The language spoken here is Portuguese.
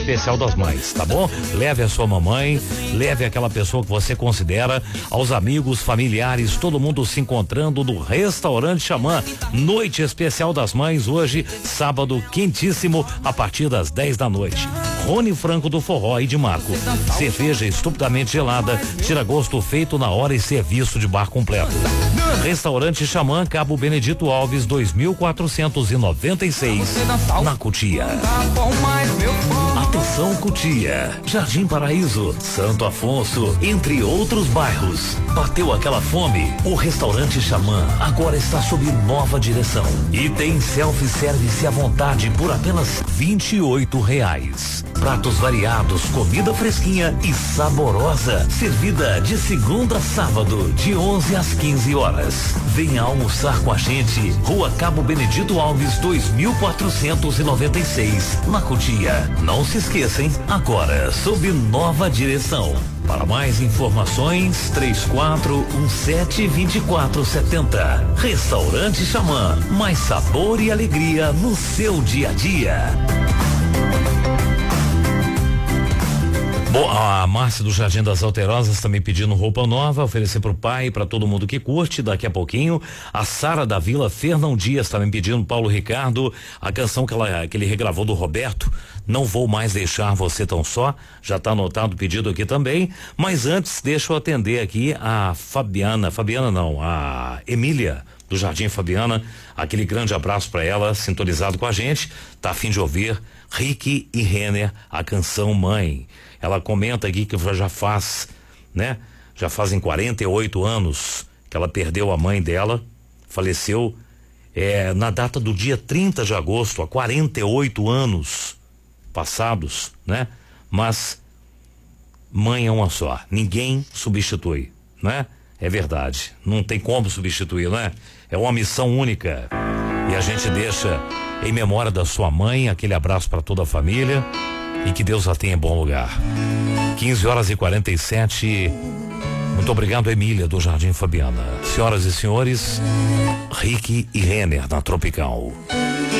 Especial das Mães, tá bom? Leve a sua mamãe, leve aquela pessoa que você considera, aos amigos, familiares, todo mundo se encontrando no Restaurante Xamã. Noite Especial das Mães, hoje, sábado, quentíssimo, a partir das 10 da noite. Rony Franco do Forró e de Marco. Cerveja estupidamente gelada, tira gosto feito na hora e serviço de bar completo. Restaurante Xamã, Cabo Benedito Alves, 2496, na Cotia. Atenção, Cotia, Jardim Paraíso, Santo Afonso, entre outros bairros. Bateu aquela fome? O Restaurante Xamã agora está sob nova direção e tem self-service à vontade por apenas R$28. Pratos variados, comida fresquinha e saborosa, servida de segunda a sábado, de 11 às 15 horas. Venha almoçar com a gente, Rua Cabo Benedito Alves, 2496, na Cotia. Não se esqueçam, agora sob nova direção. Para mais informações, 3417-2470. Restaurante Xamã, mais sabor e alegria no seu dia a dia. Bom, a Márcia do Jardim das Alterosas também pedindo roupa nova, oferecer pro pai e pra todo mundo que curte daqui a pouquinho. A Sara da Vila Fernão Dias também pedindo Paulo Ricardo, a canção que ele regravou do Roberto, Não Vou Mais Deixar Você Tão Só, já tá anotado o pedido aqui também, mas antes deixa eu atender aqui a a Emília do Jardim Fabiana, aquele grande abraço para ela, sintonizado com a gente, tá a fim de ouvir Rick e Renner, a canção Mãe. Ela comenta aqui que já fazem 48 anos que ela perdeu a mãe dela, faleceu na data do dia 30 de agosto, há 48 anos passados, né? Mas mãe é uma só, ninguém substitui, né? É verdade, não tem como substituir, né? É uma missão única. E a gente deixa em memória da sua mãe aquele abraço para toda a família e que Deus a tenha em bom lugar. 15h47. Muito obrigado, Emília do Jardim Fabiana. Senhoras e senhores, Rick e Renner na Tropical.